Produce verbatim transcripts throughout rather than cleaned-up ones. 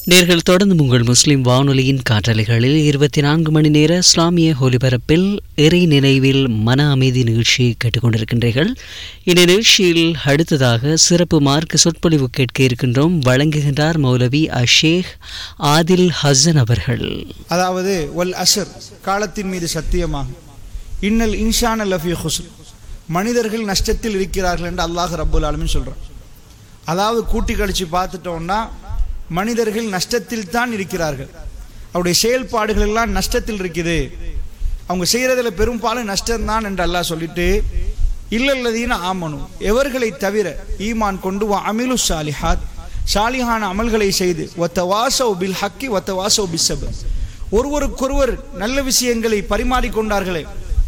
நேர்கள் தொடர்ந்து உங்கள் முஸ்லிம் வானொலியின் காற்றலைகளில் இருபத்தி நான்கு மணி நேர இஸ்லாமிய ஒலிபரப்பில் இறை நினைவில் மன அமைதி நிகழ்ச்சியை கேட்டுக்கொண்டிருக்கின்றீர்கள். இந்த நிகழ்ச்சியில் அடுத்ததாக சிறப்பு மார்க்க சொற்பொழிவு கேட்க இருக்கின்றோம். வழங்குகின்றார் மௌலவி அஷேக் ஆதில் ஹசன் அவர்கள். அதாவது வல் அஸ்ர், காலத்தின் மீது சத்தியமாக, இன்னல் இன்சான லஃபீ ஹுஸ்ர், மனிதர்கள் நஷ்டத்தில் இருக்கிறார்கள் என்று அல்லாஹ் ரப்புல் ஆலமீன் சொல்றார். அதாவது கூட்டி கழிச்சு பார்த்துட்டோம்னா மனிதர்கள் நஷ்டத்தில் தான் இருக்கிறார்கள். அவருடைய செயல்பாடுகள் எல்லாம் நஷ்டத்தில் இருக்குது. அவங்க செய்யறதுல பெரும்பாலும் நஷ்டம்தான் என்று அல்லாஹ் சொல்லிட்டு, இல்லல்லதீன ஆமனு, எவர்களை தவிர ஈமான் கொண்டு அமிலு சாலிஹாத், சாலிஹான அமல்களை செய்து, வத்தவாசௌ பில் ஹக்கி வத்தவாசௌ பிஸ்ஸப்ர், ஒருவருக்கொருவர் நல்ல விஷயங்களை பரிமாறிக்கொண்டார்களே,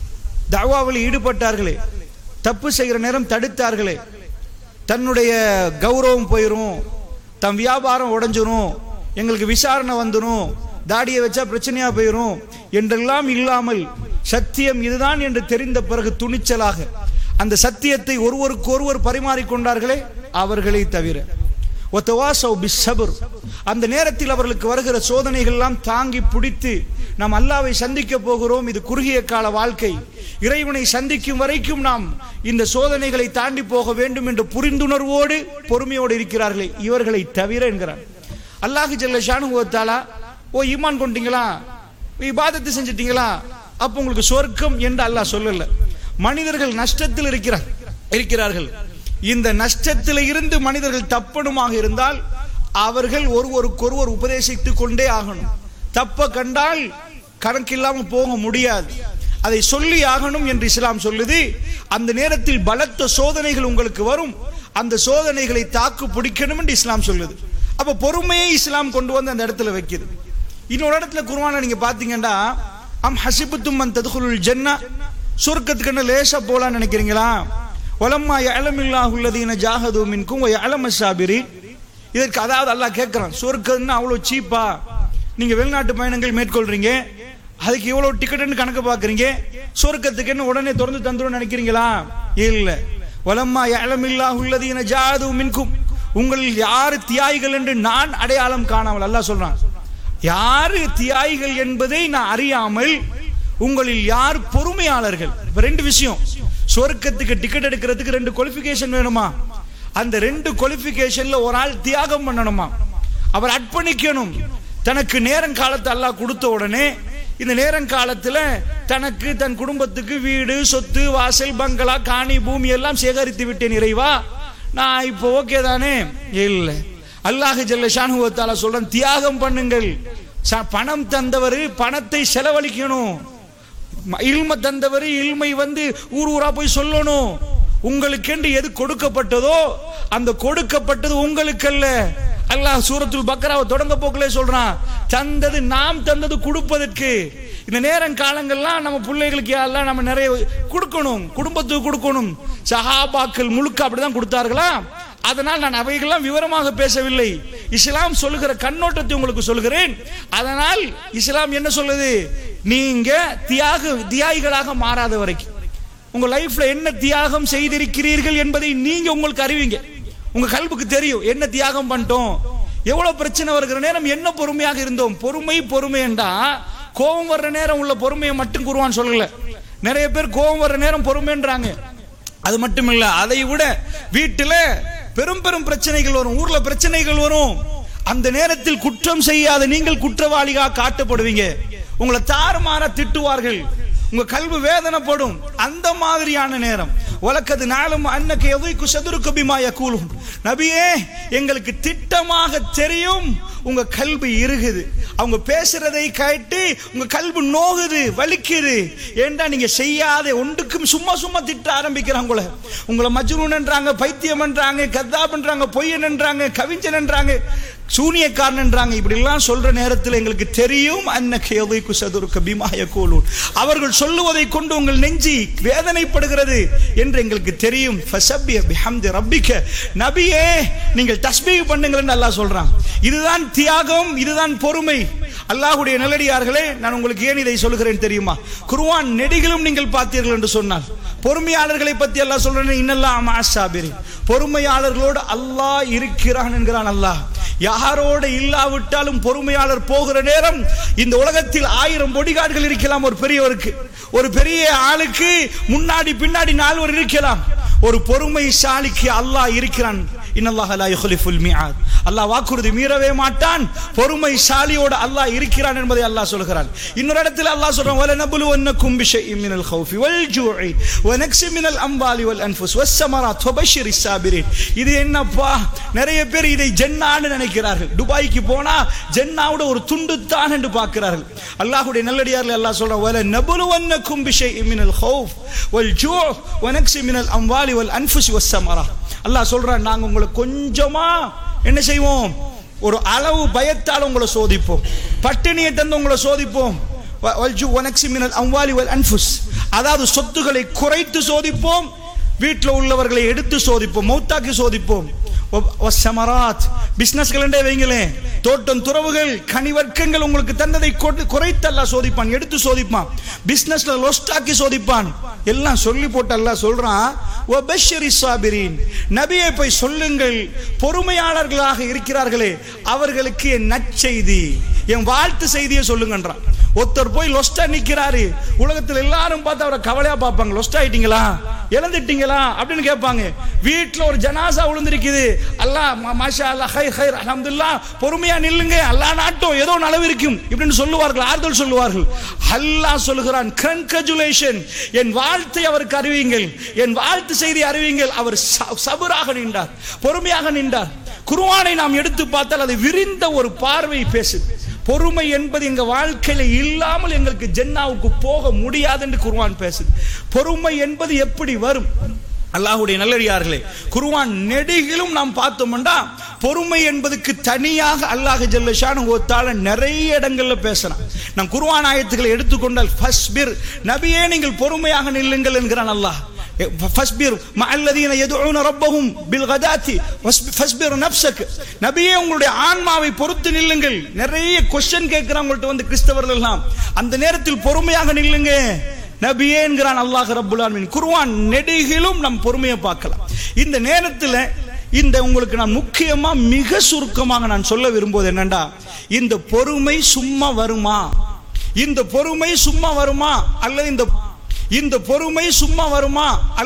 தஅவாவில் ஈடுபட்டார்களே, தப்பு செய்கிற நேரம் தடுத்தார்களே, தன்னுடைய கௌரவம் போயிடும், தம் வியாபாரம் உடைஞ்சிரும், எங்களுக்கு விசாரணை வந்துடும், தாடியை வச்சா பிரச்சனையா போயிடும் என்றெல்லாம் இல்லாமல் சத்தியம் இதுதான் என்று தெரிந்த பிறகு துணிச்சலாக அந்த சத்தியத்தை ஒருவருக்கு ஒருவர் பரிமாறிக்கொண்டார்களே, அவர்களை தவிர வத்தவாசௌ பிஸ்ஸப்ர், அந்த நேரத்தில் அவர்களுக்கு வருகிற சோதனைகள் எல்லாம் தாங்கி பிடித்து நாம் அல்லாஹ்வை சந்திக்க போகிறோம், இது குறுகிய கால வாழ்க்கை, இறைவனை சந்திக்கும் வரைக்கும் நாம் இந்த சோதனைகளை தாண்டி போக வேண்டும் என்ற புரிந்துணர்வோடு பொறுமையோடு இருக்கிறார்களே, இவர்களை தவிர என்கிறார் அல்லாஹ் ஜல்ல ஷானுஹு வ தஆலா. ஓ ஈமான் கொண்டீங்களா, இபாதத்து செஞ்சிட்டீங்களா, அப்ப உங்களுக்கு சொர்க்கம் என்று அல்லாஹ் சொல்லல. மனிதர்கள் நஷ்டத்தில் இருக்கிறார் இருக்கிறார்கள் இந்த நஷ்டத்தில் இருந்து மனிதர்கள் தப்பணுமாக இருந்தால் அவர்கள் ஒருவருக்கொருவர் உபதேசித்துக் கொண்டே ஆகணும். தப்ப கண்டால் கணக்கில்லாம போக முடியாது, அதை சொல்லி ஆகணும் என்று இஸ்லாம் சொல்லுது. அந்த நேரத்தில் பலத்த சோதனைகள் உங்களுக்கு வரும், அந்த சோதனைகளை தாக்கு பிடிக்கணும் என்று இஸ்லாம் சொல்லுது. அப்ப பொறுமையை இஸ்லாம் கொண்டு வந்து அந்த இடத்துல வைக்குது. இன்னொரு இடத்துல குர்ஆன்ல நீங்க பாத்தீங்கன்னா, அம் ஹஸிபுத்தும் அன் தத்குலுல் ஜன்னah, சொர்க்கத்துக்கு லேசா போலான்னு நினைக்கிறீங்களா, வலம்மா யஅலமில்லாஹு அல்லதீன ஜாஹது மின்கும் வ யஅலமஸ் ஸாபிரீன். இதற்கு அதாவது அல்லாஹ் கேட்கிறான், சொர்க்கம்னா அவ்வளவு சீப்பா, நீங்க வெளிநாட்டு பயணங்கள் மேற்கொள்றீங்க, அதுக்கு இவ்வளவு டிக்கெட்னு கணக்கு பாக்குறீங்க, சொர்க்கத்துக்கு என்ன உடனே திறந்து தந்துரும் நினைக்கிறீங்களா? இல்ல. வலம்மா யஅலமில்லாஹு அல்லதீன ஜாஹது மின்கும், உங்களில் யாரு தியாகிகள் என்று நான் அடையாளம் காணாமல், அல்லாஹ் சொல்றான், யாரு தியாகிகள் என்பதை நான் அறியாமல் உங்களில் யார் பொறுமையாளர்கள். இப்ப ரெண்டு விஷயம், சொர்க்கத்துக்கு டிக்கெட் எடுக்கிறதுக்கு ரெண்டு குவாலிஃபிகேஷன் வேணுமா, அந்த ரெண்டு குவாலிஃபிகேஷன்ல ஒரு ஆள் தியாகம் பண்ணணுமா, அவர் அர்ப்பணிக்கணும். தனக்கு நேரம் காலத்தை அல்லாஹ் கொடுத்த உடனே இந்த நேரம் காலத்துல தனக்கு தன் குடும்பத்துக்கு வீடு சொத்து வாசல் பங்களா காணி பூமி எல்லாம் சேகரித்து விட்டேன் இறைவா, நான் இப்போ ஓகே தானே? இல்லை. அல்லாஹ் ஜல்ல ஷானுஹு வ தஆலா சொல்றான், தியாகம் பண்ணுங்கள். பணம் தந்தவர் பணத்தை செலவழிக்கணும், இல்ம தந்தவர் இல்மை வந்து ஊர் ஊரா போய் சொல்லணும். உங்களுக்கென்று எது கொடுக்கப்பட்டதோ அந்த கொடுக்கப்பட்டது உங்களுக்கல்ல. அல்லாஹ் சூரத்துல் பக்ராவை தொடங்க போக்கிலே சொல்றான், தந்தது நாம் தந்தது கொடுப்பதற்கு. இந்த நேரம் காலங்கள்லாம் நம்ம பிள்ளைகளுக்கு எல்லாம் நம்ம நிறைய கொடுக்கணும், குடும்பத்துக்கு கொடுக்கணும். சஹாபாக்கள் முழுக்க அப்படிதான் கொடுத்தார்களா? அதனால் நான் அவைகள்லாம் விவரமாக பேசவில்லை, இஸ்லாம் சொல்லுகிற கண்ணோட்டத்தை உங்களுக்கு சொல்கிறேன். அதனால் இஸ்லாம் என்ன சொல்லுது, நீங்க தியாக தியாகிகளாக மாறாத வரைக்கும் உங்க லைஃப்ல என்ன தியாகம் செய்திருக்கிறீர்கள் என்பதை நீங்க உங்களுக்கு அறிவிங்க. உங்க கல்புக்கு தெரியும் என்ன தியாகம் பண்ணிட்டோம், எவ்வளவு பிரச்சனை வருகிற நேரம் என்ன பொறுமையாக இருந்தோம். பொறுமை பொறுமை என்றா கோபம் வர்ற நேரம் உள்ள பொறுமையை மட்டும் குர்ஆன் சொல்லல. நிறைய பேர் கோபம் வர்ற நேரம் பொறுமைன்றாங்க. அது மட்டும் இல்ல, அதை விட வீட்டுல பெரும் பெரும் பிரச்சனைகள் வரும், ஊர்ல பிரச்சனைகள் வரும், அந்த நேரத்தில் குற்றம் செய்யாத நீங்கள் குற்றவாளியாக காட்டப்படுவீங்க, உங்களை தாறுமாற திட்டுவார்கள், உங்க கல்வி வேதனைப்படும். அந்த மாதிரியான நேரம் வலக்கது நாளும் அன்னக்கு எதைக்கு சதுருக்கு பிமா யகூலும், நபியே எங்களுக்கு திட்டமாக தெரியும் உங்க கல்வி இருகுது, அவங்க பேசுறதை கேட்டு உங்க கல்வி நோகுது வலிக்குது. ஏண்டா நீங்க செய்யாத ஒன்றுக்கும் சும்மா சும்மா திட்ட ஆரம்பிக்கிறாங்க, உங்களை மஜ்னூன் என்றாங்க, பைத்தியம் என்றாங்க, கத்தாப் என்றாங்க, பொய்யன் என்றாங்க, கவிஞன் என்றாங்க, சூனியக்காரன் என்றாங்க. இப்படி எல்லாம் சொல்ற நேரத்தில் எங்களுக்கு தெரியும் அன்னக்கு எதைக்கு சதுருக்கு பிமா யகூலும், அவர்கள் சொல்லுவதை கொண்டு உங்கள் நெஞ்சி வேதனைப்படுகிறது என்று எங்களுக்கு தெரியும். ஃபஸப்பிஹ் பிஹம்தி ரப்பிக, நபியே நீங்கள் தஸ்பீஹ் பண்ணுங்கள் என்று அல்லாஹ் சொல்றான். இதுதான் தியாகம், இதுதான் பொறுமை. அல்லாஹ்வுடைய நல்லடியார்களே, நான் உங்களுக்கு ஏன் இதை சொல்கிறேன் தெரியுமா? குர்ஆன் நெடிகளும் நீங்கள் பார்த்தீர்கள் என்று சொன்னால் பொறுமையாளர்களை பற்றி அல்லாஹ் சொல்றேன், இன்னல்லாஹ் மஅஸ் ஸாபிரீன், பொறுமையாளர்களோடு அல்லாஹ் இருக்கிறான் என்கிறான் அல்லாஹ். யாரோட இல்லாவிட்டாலும் பொறுமையாளர் போகிற நேரம் இந்த உலகத்தில் ஆயிரம் பொடிகார்டுகள் இருக்கலாம். ஒரு பெரியவருக்கு, ஒரு பெரிய ஆளுக்கு முன்னாடி பின்னாடி நால்வர் இருக்கலாம். ஒரு பொறுமைசாலிக்கு அல்லாஹ் இருக்கிறான். இன்னல்லாஹ லா யுக்லிஃபுல் மிஆத். அல்லாஹ் வாக்குறுதி மீறவே மாட்டான். பொறுமைசாலியோட அல்லாஹ் இருக்கிறான் என்பதை அல்லாஹ் சொல்கிறான். இன்னொரு இடத்தில் அல்லாஹ் சொல்றான், வல நபுலுவன்னக்கும் பிஷைஇன் மினல் கௌஃபி வல் ஜூஇ வ நக்ஸி மினல் அம்வாலி வல் அன்ஃபுஸ் வஸ்ஸமராத் வபஷ்ஷிரிஸ் சாபிரீன். இது என்னப்பா, நிறைய பேர் இதை ஜென்னான்னு நினைக்கிறார்கள். துபாய்க்கு போனா ஜென்னாவோட ஒரு துண்டு தான் என்று பார்க்கிறார்கள். அல்லாஹ்வுடைய நல்லடியார்கள் அல்லாஹ் சொல்றான், வல நபுலுவன்னக்கும் பிஷைஇன் மினல் கௌஃப் வல் ஜூ வ நக்ஸி மினல் அம்வாலி வல் அன்ஃபுஸ் வஸ்ஸமராத். அல்லாஹ் சொல்றான், நாங்க உங்களை கொஞ்சமா என்ன செய்வோம், ஒரு அளவு பயத்தால் உங்களை சோதிப்போம், பட்டினியை தந்து உங்களை சோதிப்போம். அதாவது சொத்துக்களை குறைத்து சோதிப்போம், வீட்டில் உள்ளவர்களை எடுத்து சோதிப்போம், மௌத்தாக்கி சோதிப்போம். பிசினஸ்கள் வைங்களேன், தோட்டம் துறவுகள் கனிவர்க்கங்கள் உங்களுக்கு தந்ததை குறைத்து அல்லாஹ் சோதிப்பான், எடுத்து சோதிப்பான். பிசினஸ்ல லொஸ்டாக்கி சோதிப்பான். எல்லாம் சொல்லி போட்டு அல்லாஹ் சொல்றான், நபியை போய் சொல்லுங்கள், பொறுமையாளர்களாக இருக்கிறார்களே அவர்களுக்கு என் நற்செய்தி, என் வாழ்த்து செய்தியை சொல்லுங்கன்றான். ஒருத்தர் போய் லொஸ்டா நிக்கிறாரு, உலகத்தில் எல்லாரும் பார்த்து அவரை கவலையா பார்ப்பாங்க. லொஸ்டா ஆயிட்டீங்களா, இழந்துட்டீங்களா அப்படின்னு கேட்பாங்க. வீட்டுல ஒரு ஜனாசா விழுந்திருக்குது, அல்லாஹ் மாஷா அல்லாஹ் ஹைர் ஹைர் அல்ஹம்துலில்லாஹ், பொறுமையா நில்லுங்க, அல்லாஹ் நாட்டும் ஏதோ நலவு இருக்கும் இப்படின்னு சொல்லுவார்கள், ஆறுதல் சொல்லுவார்கள். அல்லாஹ் சொல்லுகிறான், கன்கிராச்சுலேஷன், என் வாழ்த்தை அவருக்கு அறிவியுங்கள், என் வாழ்த்து செய்தி அறிவியுங்கள். அவர் சபராக நின்றார், பொறுமையாக நின்றார். குர்ஆனை நாம் எடுத்து பார்த்தால் அது விரிந்த ஒரு பார்வை பேசுது. பொறுமை என்பது எங்க வாழ்க்கையில இல்லாமல் எங்களுக்கு ஜென்னாவுக்கு போக முடியாது என்று குர்ஆன் பேசுது. பொறுமை என்பது எப்படி வரும்? அல்லாஹ்வுடைய நல்லடியார்களே, குர்ஆன் நெடுகிலும் நாம் பார்த்தோம்னா பொறுமை என்பதுக்கு தனியாக அல்லாஹ் ஜல்ல ஷானுஹு வ தஆலா நிறைய இடங்கள்ல பேசுறான். நாம் குர்ஆன் ஆயத்துக்களை எடுத்துக்கொண்டால், ஃபஸ்பிர், நபியே நீங்கள் பொறுமையாக நில்லுங்கள் என்கிறான் அல்லாஹ். ஃபஸ்பிர் மஅல்லதீன யதுஊன ரப்பஹும் பில்கதாத்தி ஃபஸ்பிர் நஃப்ஸக், நபியே உங்களுடைய ஆன்மாவை பொறுத்து நில்லுங்கள். நிறைய क्वेश्चन கேட்கறவங்கள்ட்ட வந்து கிறிஸ்தவர்கள் எல்லாம், அந்த நேரத்தில் பொறுமையாக நில்லுங்க நபியே என்கிறான் அல்லாஹ் ரப்புல் ஆலமீன். குர்ஆன் நெடுகிலும் நம் பொறுமையை பார்க்கலாம். இந்த நேரத்தில் இந்த உங்களுக்கு நான் முக்கியமா மிக சுருக்கமாக நான் சொல்ல விரும்புவது என்னண்டா, இந்த பொறுமை சும்மா வருமா? இந்த பொறுமை சும்மா வருமா அல்லது இந்த இந்த பொறுமை சும்மா வருமா